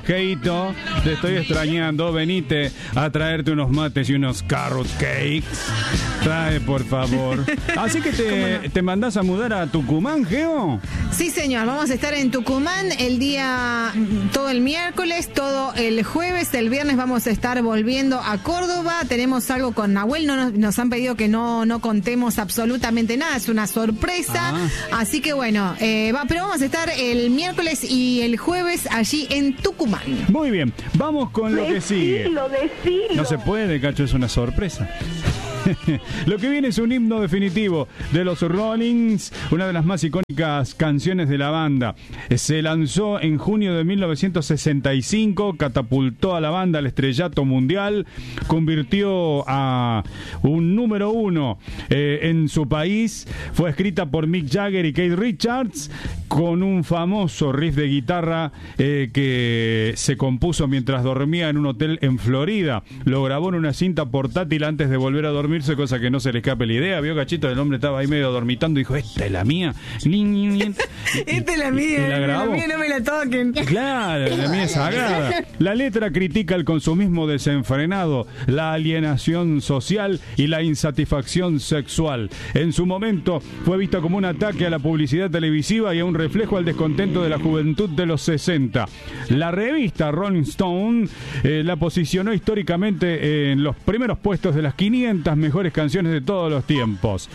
Jorgeito, te estoy extrañando. Venite a traerte unos mates y unos carrot cakes. Trae, por favor. Así que te mandás a mudar a Tucumán, Geo. Sí, señor. Vamos a estar en Tucumán todo el miércoles, todo el jueves. El viernes vamos a estar volviendo a Córdoba. Tenemos algo con Nahuel. Nos han pedido que no contemos absolutamente nada. Es una sorpresa. Así que bueno, pero vamos a estar el miércoles y el jueves allí en Tucumán. Muy bien. Vamos con lo que sigue. Decilo. No se puede, Cacho, es una sorpresa. Lo que viene es un himno definitivo de los Rollings, una de las más icónicas canciones de la banda. Se lanzó en junio de 1965, catapultó a la banda al estrellato mundial, convirtió a un número 1 en su país. Fue escrita por Mick Jagger y Keith Richards, con un famoso riff de guitarra que se compuso mientras dormía en un hotel en Florida. Lo grabó en una cinta portátil antes de volver a dormirse, cosa que no se le escape la idea. Vio, Cachito, el hombre estaba ahí medio dormitando y dijo, esta es la mía. Esta es la mía, la mía, no me la toquen. Claro, la mía es sagrada. La letra critica el consumismo desenfrenado, la alienación social y la insatisfacción sexual. En su momento fue vista como un ataque a la publicidad televisiva y a un reflejo al descontento de la juventud de los 60. La revista Rolling Stone la posicionó históricamente en los primeros puestos de las 500 mejores canciones de todos los tiempos.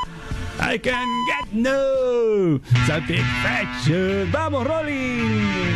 I can get no satisfaction. ¡Vamos, Rolling!